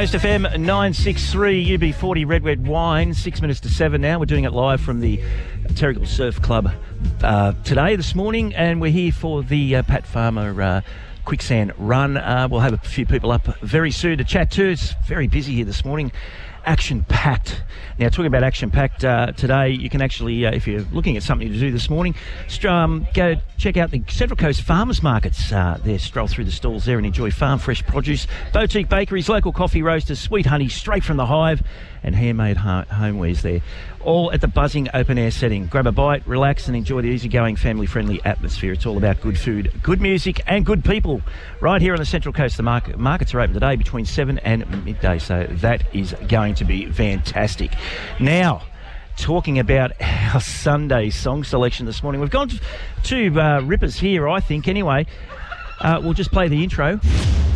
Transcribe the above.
Coast FM 963 UB40 Red Red Wine, 6 minutes to 7 now. We're doing it live from the Terrigal Surf Club this morning, and we're here for the Pat Farmer Quicksand Run. We'll have a few people up very soon to chat to. It's very busy here this morning. Action-packed. Now, talking about action-packed today, you can actually, if you're looking at something to do this morning, go check out the Central Coast Farmers Markets there. Stroll through the stalls there and enjoy farm fresh produce, boutique bakeries, local coffee roasters, sweet honey straight from the hive, and handmade homewares there. All at the buzzing open-air setting. Grab a bite, relax, and enjoy the easygoing, family-friendly atmosphere. It's all about good food, good music, and good people. Right here on the Central Coast, the markets are open today between 7 and midday, so that is going to be fantastic. Now, talking about our Sunday song selection this morning, we've gone to rippers here, I think, anyway. We'll just play the intro.